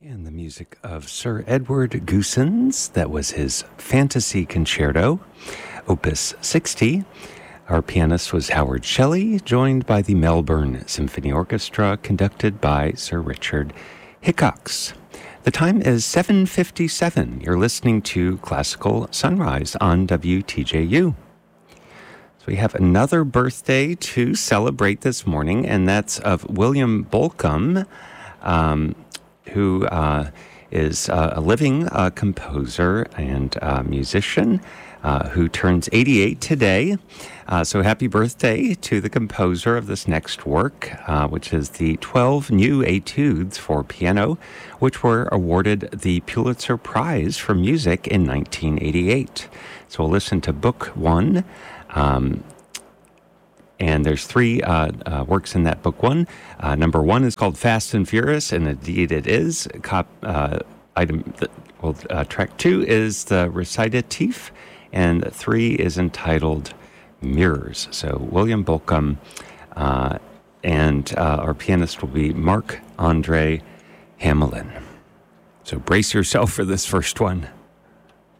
And the music of Sir Edward Goossens, that was his Fantasy Concerto, Opus 60. Our pianist was Howard Shelley, joined by the Melbourne Symphony Orchestra, conducted by Sir Richard Hickox. The time is 7:57. You're listening to Classical Sunrise on WTJU. So we have another birthday to celebrate this morning, and that's of William Bolcom, who is a living composer and musician who turns 88 today. So happy birthday to the composer of this next work, which is the 12 New Etudes for Piano, which were awarded the Pulitzer Prize for Music in 1988. So we'll listen to Book 1. And there's three works in that book one. Number one is called Fast and Furious, and indeed it is. Track 2 is the Recitative, and 3 is entitled Mirrors. So William Bolcom, and our pianist will be Marc-Andre Hamelin. So brace yourself for this first one.